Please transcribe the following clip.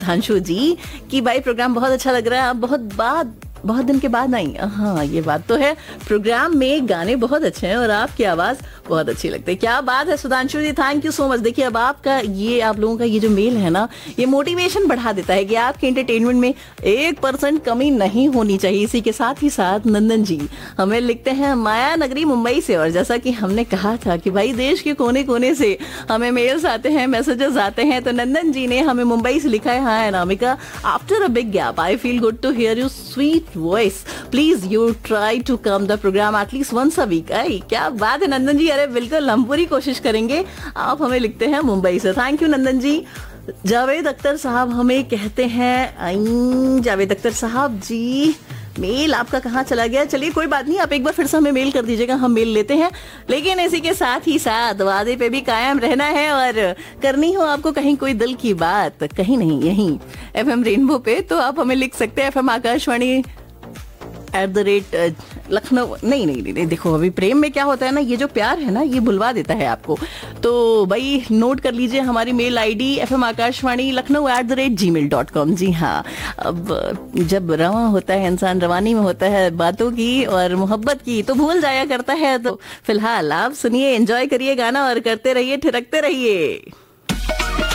धांशु जी कि भाई प्रोग्राम बहुत अच्छा लग रहा है, आप बहुत दिन के बाद आई। हाँ ये बात तो है, प्रोग्राम में गाने बहुत अच्छे हैं और आपकी आवाज बहुत अच्छी लगती है। क्या बात है सुधांशु जी, थैंक यू सो मच। देखिए अब आप लोगों का ये जो मेल है ना, ये मोटिवेशन बढ़ा देता है कि आपके एंटरटेनमेंट में 1% कमी नहीं होनी चाहिए। इसी के साथ ही साथ नंदन जी हमें लिखते हैं माया नगरी मुंबई से, और जैसा कि हमने कहा था कि भाई देश के कोने कोने से हमें मेल्स आते हैं, मैसेजेस आते हैं, तो नंदन जी ने हमें मुंबई से लिखा है, हाय Anamika, after a big gap I feel good to here you sweet voice, please you try to come the program at least once a week। आई क्या बात है नंदन जी, अरे बिल्कुल हम पूरी कोशिश करेंगे। आप हमें लिखते हैं मुंबई से, थैंक यू नंदन जी। जावेद अख्तर साहब हमें कहते हैं, जावेद अख्तर साहब जी मेल आपका कहाँ चला गया? चलिए कोई बात नहीं, आप एक बार फिर से हमें मेल कर दीजिएगा, हम मेल लेते हैं। लेकिन इसी के साथ ही साथ वादे पे भी कायम रहना है, और करनी हो आपको कहीं कोई दिल की बात, कहीं नहीं यहीं FM रेनबो पे, तो आप हमें लिख सकते हैं FM आकाशवाणी @लखनऊ। नहीं, देखो अभी प्रेम में क्या होता है ना, ये जो प्यार है ना ये भुलवा देता है आपको, तो भाई नोट कर लीजिए हमारी mail ID FM Akashvani Lucknow @gmail.com। जी हाँ, अब जब रवा होता है इंसान, रवानी में होता है बातों की और मोहब्बत की, तो भूल जाया करता है। तो फिलहाल आप सुनिए, एंजॉय करिए गाना और करते रहिए, ठिरकते रहिए।